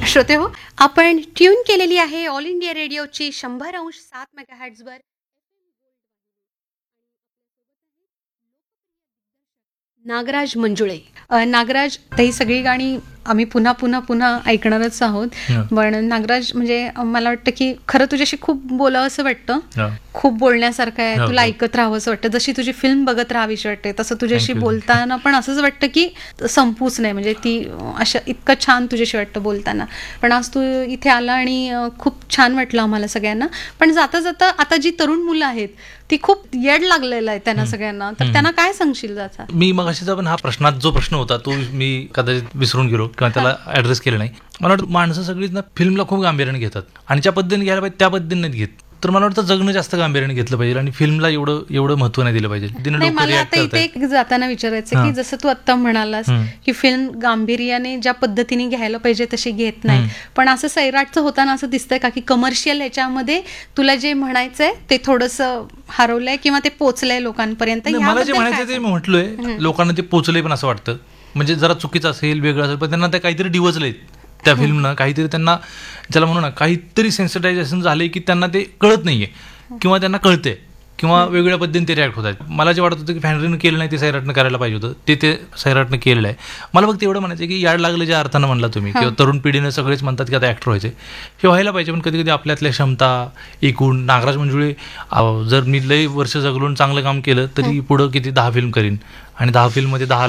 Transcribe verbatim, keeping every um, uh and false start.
श्रोते हो, आपण ट्यून केलेली आहे ऑल इंडिया रेडिओची शंभर अंश सात मेगाहर्ट्झवर. नागराज मंजुळे. अ, नागराज, ही सगळी गाणी आम्ही पुन्हा पुन्हा पुन्हा ऐकणारच आहोत. हं. पण नागराज, म्हणजे अ, मला वाटतं की खरं तुझ्याशी खूप बोलावं असं वाटतं. हं. खूप बोलण्यासारखं आहे. हो, तुला हो. ऐकत राहावं असं वाटतं. जशी तुझी फिल्म बघत राहावीशी वाटते, तसं तुझ्याशी Thank you. बोलताना पण असंच वाटतं की संपूच नाही. म्हणजे ती अ, अशा इतकं छान तुझ्याशी वाटतं बोलताना. पण आज तू इथे आला आणि अ, खूप छान वाटलं आम्हाला सगळ्यांना. पण जाता जाता आता जी तरुण मुलं आहेत ती खूप येड लागलेलं आहे त्यांना हं. सगळ्यांना. तर हं. त्यांना काय सांगशील जाता? मी मग अशीच पण हा प्रश्नात जो प्रश्न होता तो मी कदाचित विसरून गेलो किंवा त्याला ऍड्रेस केलं नाही. मला वाटतं माणसं सगळीच ना फिल्मला खूप गांभीर्याने घेतात आणि ज्या पद्धतीने घ्यायला पाहिजे त्या पद्धतीने नाही घेत. तर मला वाटतं जगणं जास्त गांभीर्याने घेतलं पाहिजे आणि फिल्मला एवढं एवढं महत्व नाही दिलं पाहिजे. तिने नाही, लोक मला रिॲक्ट आता इथे करतात. एक जाताना विचारायचं की हां. जसं तू आता म्हणालास हं. की फिल्म गांभीर्याने ज्या पद्धतीने घ्यायला पाहिजे तशी घेत नाही. हं. पण असं सैराटचं होताना असं दिसतंय का की कमर्शियल ह्याच्यामध्ये तुला जे म्हणायचंय ते थोडंसं हरवलंय किंवा ते पोचलंय लोकांपर्यंत? नाही, मला जे ह्याबद्दल म्हणायचं काय ते मी म्हटलोय. हं. लोकांना ते पोचलंय पण असं वाटतं. म्हणजे जरा चुकीचं असेल, वेगळं असेल, पण त्यांना ते काहीतरी डिवचलंय त्या फिल्मनं. काहीतरी त्यांना, ज्याला म्हणू ना, काहीतरी सेन्सिटायझेशन झालंय की त्यांना ते कळत नाहीये किंवा त्यांना कळतंय किंवा वेगवेगळ्या पद्धतीने ते रिॲक्ट होत आहेत. मला जे वाटत होतं की फॅनरीनं केलं नाही ते सैराटनं करायला पाहिजे होतं, ते ते सैराटनं केलेलं आहे. मला फक्त एवढं म्हणायचं की याड लागलं ज्या अर्थानं म्हणला तुम्ही, किंवा तरुण पिढीनं सगळेच म्हणतात की आता ॲक्टर व्हायचे, हे व्हायला पाहिजे. पण कधी कधी आपल्यातल्या क्षमता एकूण, नागराज मंजुळे अहो, जर मी लई वर्ष जगलून चांगलं काम केलं तरी पुढं किती दहा फिल्म करीन आणि दहा फिल्ममध्ये दहा